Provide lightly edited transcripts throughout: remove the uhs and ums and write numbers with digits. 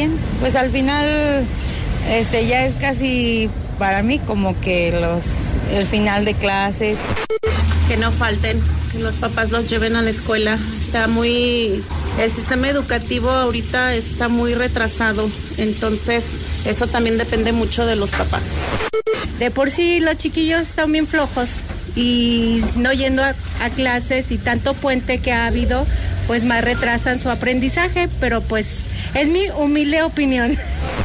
bien, pues al final ya es casi para mí como que el final de clases. Que no falten, que los papás los lleven a la escuela. El sistema educativo ahorita está muy retrasado, entonces eso también depende mucho de los papás. De por sí los chiquillos están bien flojos y no yendo a clases y tanto puente que ha habido, pues más retrasan su aprendizaje, pero pues es mi humilde opinión.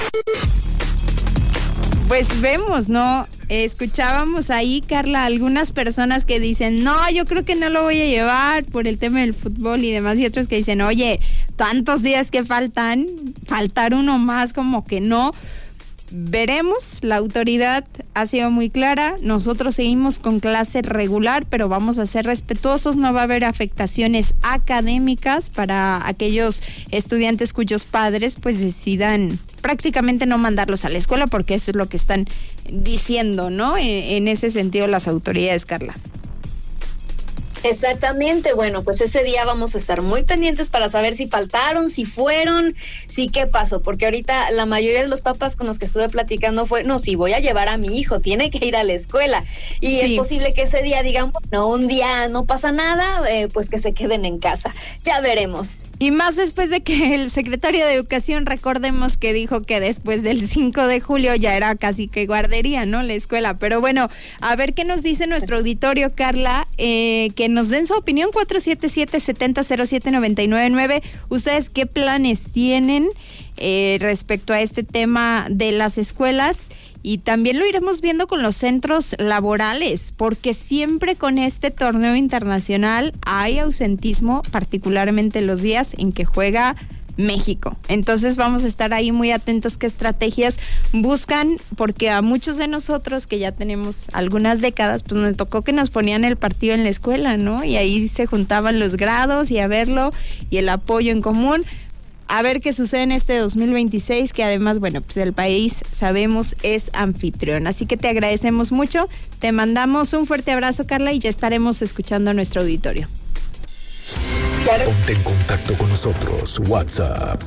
Pues vemos, ¿no? Escuchábamos ahí, Carla, algunas personas que dicen, no, yo creo que no lo voy a llevar por el tema del fútbol y demás, y otros que dicen, oye, tantos días que faltar uno más, como que no. Veremos, la autoridad ha sido muy clara, nosotros seguimos con clase regular, pero vamos a ser respetuosos, no va a haber afectaciones académicas para aquellos estudiantes cuyos padres pues decidan prácticamente no mandarlos a la escuela, porque eso es lo que están diciendo, ¿no? En ese sentido las autoridades, Carla. Exactamente, bueno, pues ese día vamos a estar muy pendientes para saber si faltaron, si fueron, si qué pasó, porque ahorita la mayoría de los papás con los que estuve platicando fue, no, sí, voy a llevar a mi hijo, tiene que ir a la escuela, y sí, es posible que ese día digan, no, un día no pasa nada, pues que se queden en casa, ya veremos. Y más después de que el secretario de Educación, recordemos que dijo que después del 5 de julio ya era casi que guardería, ¿no? La escuela. Pero bueno, a ver qué nos dice nuestro auditorio, Carla, que nos den su opinión, 477-7007-999. ¿Ustedes qué planes tienen respecto a este tema de las escuelas? Y también lo iremos viendo con los centros laborales, porque siempre con este torneo internacional hay ausentismo, particularmente los días en que juega México. Entonces vamos a estar ahí muy atentos qué estrategias buscan, porque a muchos de nosotros que ya tenemos algunas décadas, pues nos tocó que nos ponían el partido en la escuela, ¿no? Y ahí se juntaban los grados y a verlo y el apoyo en común. A ver qué sucede en este 2026, que además, bueno, pues el país, sabemos, es anfitrión. Así que te agradecemos mucho, te mandamos un fuerte abrazo, Carla, y ya estaremos escuchando a nuestro auditorio. Ponte en contacto con nosotros. WhatsApp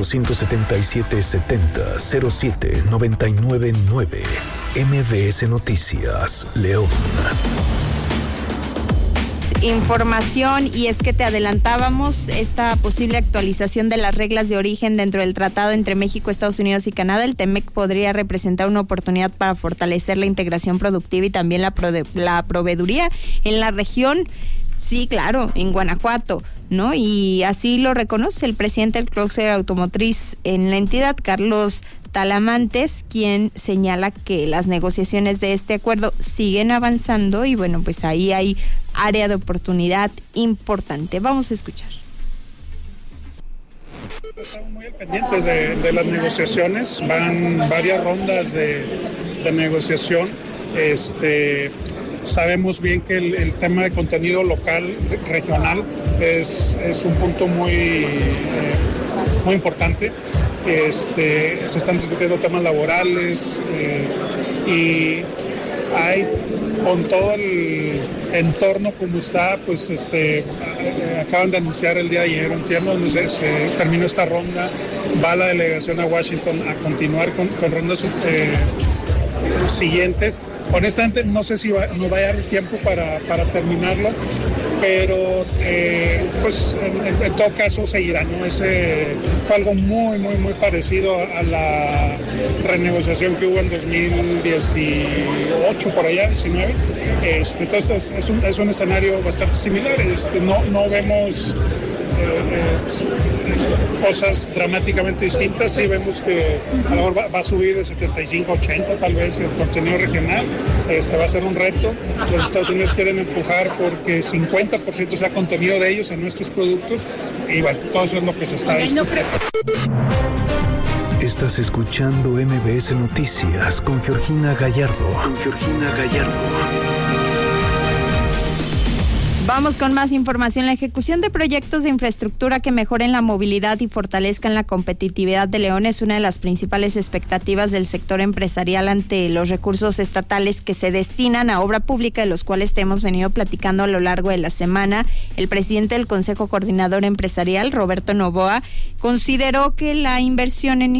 477-7007-999. MBS Noticias, León. Información, y es que te adelantábamos esta posible actualización de las reglas de origen dentro del tratado entre México, Estados Unidos y Canadá. El TEMEC podría representar una oportunidad para fortalecer la integración productiva y también la proveeduría en la región. Sí, claro, en Guanajuato, ¿no? Y así lo reconoce el presidente del clúster automotriz en la entidad, Carlos Talamantes, quien señala que las negociaciones de este acuerdo siguen avanzando y bueno, pues ahí hay área de oportunidad importante. Vamos a escuchar. Estamos muy pendientes de las negociaciones, van varias rondas de negociación. Sabemos bien que el tema de contenido local, regional, es un punto muy importante. Se están discutiendo temas laborales y hay, con todo el entorno como está, pues acaban de anunciar el día de ayer, entiendo, donde se terminó esta ronda, va la delegación a Washington a continuar con rondas siguientes. Honestamente no sé si nos va a dar el tiempo para terminarlo, pero pues en todo caso seguirá, ¿no? Fue algo muy parecido a la renegociación que hubo en 2018, por allá, 19. Entonces es un escenario bastante similar. No vemos cosas dramáticamente distintas. Sí vemos que a lo mejor va a subir de 75 a 80 tal vez el contenido regional. Va a ser un reto. Los Estados Unidos quieren empujar porque 50% sea contenido de ellos en nuestros productos, y bueno, todo eso es lo que se está discutiendo. Estás escuchando MBS Noticias con Georgina Gallardo. Vamos con más información. La ejecución de proyectos de infraestructura que mejoren la movilidad y fortalezcan la competitividad de León es una de las principales expectativas del sector empresarial ante los recursos estatales que se destinan a obra pública, de los cuales te hemos venido platicando a lo largo de la semana. El presidente del Consejo Coordinador Empresarial, Roberto Novoa, consideró que la inversión en